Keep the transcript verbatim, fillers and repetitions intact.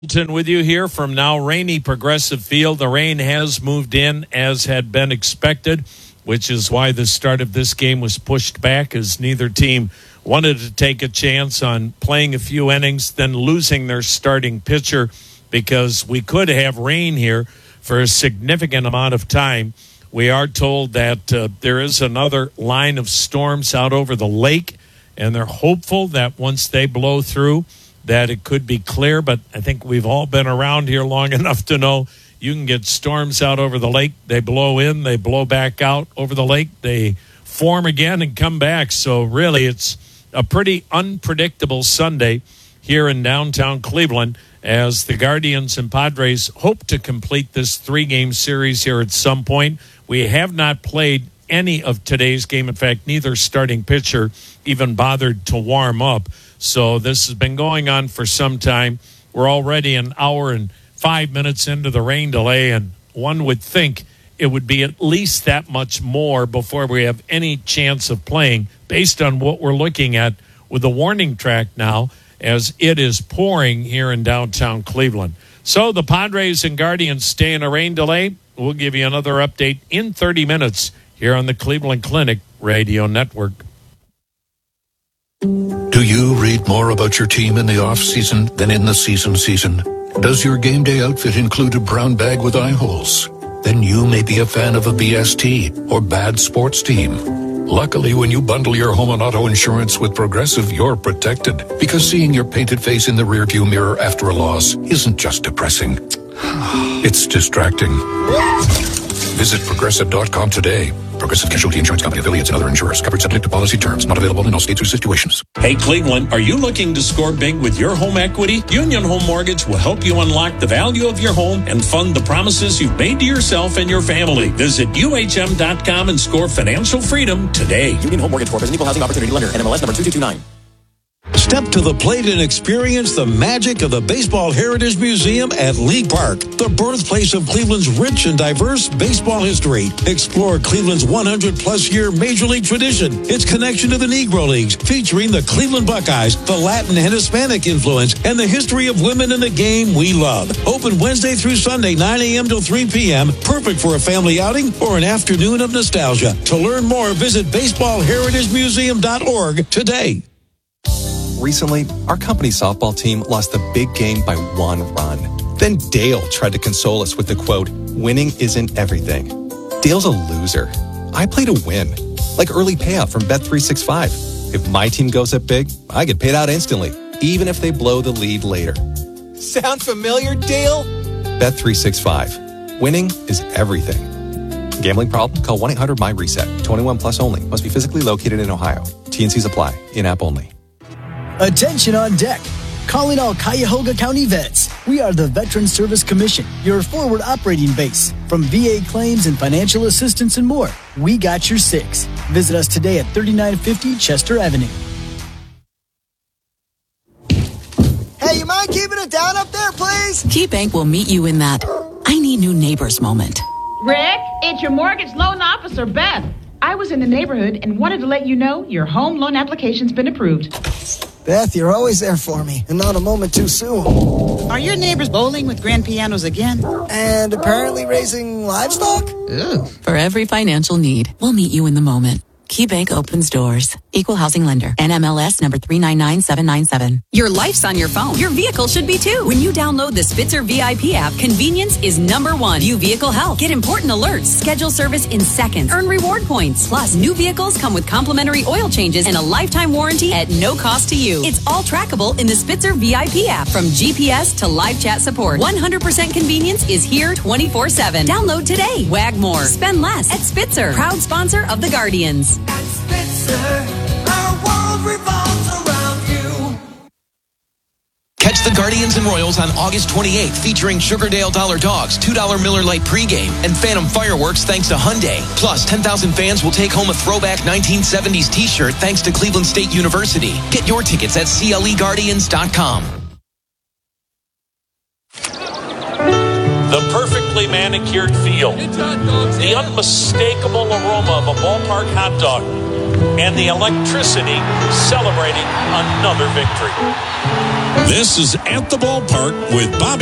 With you here from now rainy Progressive Field. The rain has moved in as had been expected, which is why the start of this game was pushed back, as neither team wanted to take a chance on playing a few innings, then losing their starting pitcher, because we could have rain here for a significant amount of time. We are told that uh, there is another line of storms out over the lake, and they're hopeful that once they blow through, that it could be clear. But I think we've all been around here long enough to know you can get storms out over the lake. They blow in, they blow back out over the lake, they form again and come back. So really it's a pretty unpredictable Sunday here in downtown Cleveland, as the Guardians and Padres hope to complete this three-game series here at some point. We have not played any of today's game. In fact, neither starting pitcher even bothered to warm up. So this has been going on for some time. We're already an hour and five minutes into the rain delay, and one would think it would be at least that much more before we have any chance of playing, based on what we're looking at with the warning track now, as it is pouring here in downtown Cleveland. So the Padres and Guardians stay in a rain delay. We'll give you another update in thirty minutes here on the Cleveland Clinic Radio Network. Do you read more about your team in the off-season than in the season season? Does your game day outfit include a brown bag with eye holes? Then you may be a fan of a B S T or bad sports team. Luckily, when you bundle your home and auto insurance with Progressive, you're protected, because seeing your painted face in the rearview mirror after a loss isn't just depressing. It's distracting. Visit Progressive dot com today. Progressive Casualty Insurance Company, affiliates, and other insurers. Covered subject to policy terms. Not available in all states or situations. Hey, Cleveland, are you looking to score big with your home equity? Union Home Mortgage will help you unlock the value of your home and fund the promises you've made to yourself and your family. Visit U H M dot com and score financial freedom today. Union Home Mortgage Corp is an equal housing opportunity lender. N M L S number two two two nine. Step to the plate and experience the magic of the Baseball Heritage Museum at League Park, the birthplace of Cleveland's rich and diverse baseball history. Explore Cleveland's one hundred plus year Major League tradition, its connection to the Negro Leagues, featuring the Cleveland Buckeyes, the Latin and Hispanic influence, and the history of women in the game we love. Open Wednesday through Sunday, nine a.m. till three p.m. Perfect for a family outing or an afternoon of nostalgia. To learn more, visit baseball heritage museum dot org today. Recently, our company softball team lost the big game by one run. Then Dale tried to console us with the quote, "Winning isn't everything." Dale's a loser. I play to win, like early payout from Bet three sixty-five. If my team goes up big, I get paid out instantly, even if they blow the lead later. Sound familiar, Dale? Bet three sixty-five. Winning is everything. Gambling problem? Call one eight hundred M Y reset. twenty-one plus only. Must be physically located in Ohio. T and Cs apply. In-app only. Attention on deck. Calling all Cuyahoga County vets. We are the Veterans Service Commission, your forward operating base. From V A claims and financial assistance and more, we got your six. Visit us today at thirty-nine fifty Chester Avenue. Hey, you mind keeping it down up there, please? KeyBank will meet you in that I need new neighbors moment. Rick, it's your mortgage loan officer, Beth. I was in the neighborhood and wanted to let you know your home loan application's been approved. Beth, you're always there for me, and not a moment too soon. Are your neighbors bowling with grand pianos again? And apparently raising livestock? Ooh. For every financial need, we'll meet you in the moment. KeyBank opens doors. Equal housing lender. N M L S number three nine nine seven nine seven. Your life's on your phone. Your vehicle should be too. When you download the Spitzer V I P app, convenience is number one. View vehicle health. Get important alerts. Schedule service in seconds. Earn reward points. Plus, new vehicles come with complimentary oil changes and a lifetime warranty at no cost to you. It's all trackable in the Spitzer V I P app. From G P S to live chat support, one hundred percent convenience is here twenty-four seven. Download today. Wag more. Spend less at Spitzer. Proud sponsor of the Guardians. At Spitzer, our world revolves around you. Catch the Guardians and Royals on August twenty-eighth, featuring Sugardale Dollar Dogs, two dollar Miller Lite pregame, and Phantom Fireworks thanks to Hyundai. Plus, ten thousand fans will take home a throwback nineteen seventies t-shirt thanks to Cleveland State University. Get your tickets at C L E Guardians dot com. The perfectly manicured field, the unmistakable aroma of a ballpark hot dog, and the electricity celebrating another victory. This is At the Ballpark with Bobby